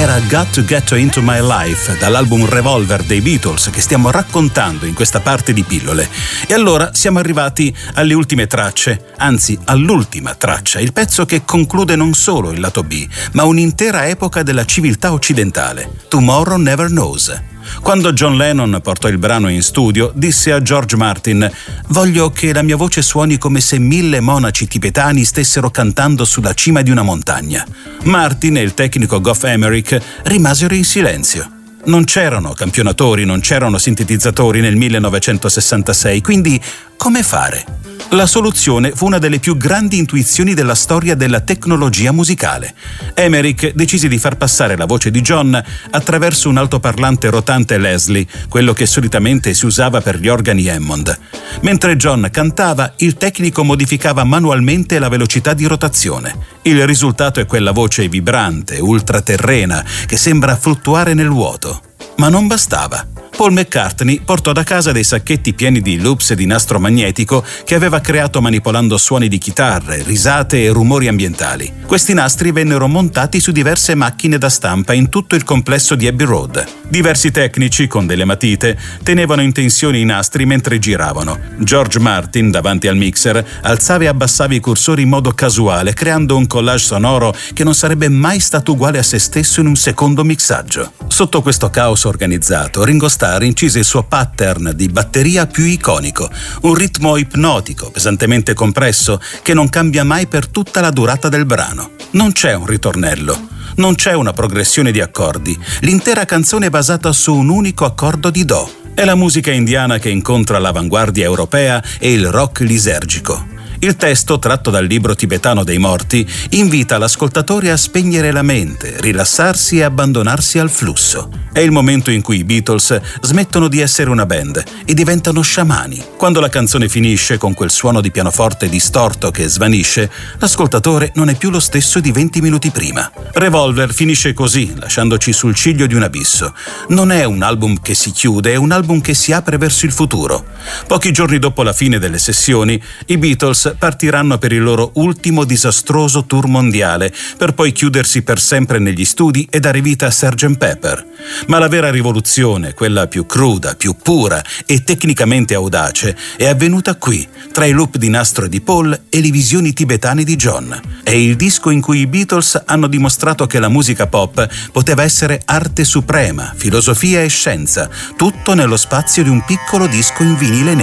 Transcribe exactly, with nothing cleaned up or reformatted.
era Got to Get Into My Life, dall'album Revolver dei Beatles, che stiamo raccontando in questa parte di Pillole. E allora siamo arrivati alle ultime tracce, anzi all'ultima traccia, il pezzo che conclude non solo il lato B, ma un'intera epoca della civiltà occidentale, Tomorrow Never Knows. Quando John Lennon portò il brano in studio, disse a George Martin: «Voglio che la mia voce suoni come se mille monaci tibetani stessero cantando sulla cima di una montagna». Martin e il tecnico Geoff Emerick rimasero in silenzio. Non c'erano campionatori, non c'erano sintetizzatori nel millenovecentosessantasei, quindi come fare? La soluzione fu una delle più grandi intuizioni della storia della tecnologia musicale. Emerick decise di far passare la voce di John attraverso un altoparlante rotante Leslie, quello che solitamente si usava per gli organi Hammond. Mentre John cantava, il tecnico modificava manualmente la velocità di rotazione. Il risultato è quella voce vibrante, ultraterrena, che sembra fluttuare nel vuoto. Ma non bastava. Paul McCartney portò da casa dei sacchetti pieni di loops di nastro magnetico che aveva creato manipolando suoni di chitarre, risate e rumori ambientali. Questi nastri vennero montati su diverse macchine da stampa in tutto il complesso di Abbey Road. Diversi tecnici, con delle matite, tenevano in tensione i nastri mentre giravano. George Martin, davanti al mixer, alzava e abbassava i cursori in modo casuale, creando un collage sonoro che non sarebbe mai stato uguale a se stesso in un secondo mixaggio. Sotto questo caos organizzato, Ringo Starr incise il suo pattern di batteria più iconico, un ritmo ipnotico, pesantemente compresso, che non cambia mai per tutta la durata del brano. Non c'è un ritornello, non c'è una progressione di accordi, l'intera canzone è basata su un unico accordo di Do. È la musica indiana che incontra l'avanguardia europea e il rock lisergico. Il testo, tratto dal libro tibetano dei morti, invita l'ascoltatore a spegnere la mente, rilassarsi e abbandonarsi al flusso. È il momento in cui i Beatles smettono di essere una band e diventano sciamani. Quando la canzone finisce con quel suono di pianoforte distorto che svanisce, l'ascoltatore non è più lo stesso di venti minuti prima. Revolver finisce così, lasciandoci sul ciglio di un abisso. Non è un album che si chiude, è un album che si apre verso il futuro. Pochi giorni dopo la fine delle sessioni, i Beatles partiranno per il loro ultimo disastroso tour mondiale, per poi chiudersi per sempre negli studi e dare vita a sergeant Pepper. Ma la vera rivoluzione, quella più cruda, più pura e tecnicamente audace, è avvenuta qui, tra i loop di nastro di Paul e le visioni tibetane di John. È il disco in cui i Beatles hanno dimostrato che la musica pop poteva essere arte suprema, filosofia e scienza, tutto nello spazio di un piccolo disco in vinile nero.